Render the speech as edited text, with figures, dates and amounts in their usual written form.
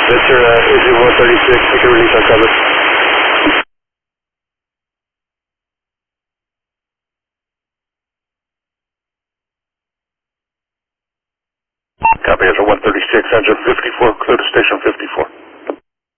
Victor, Izzy 136, take a release on cover. Copy, Azure 136, engine 54, clear to station 54.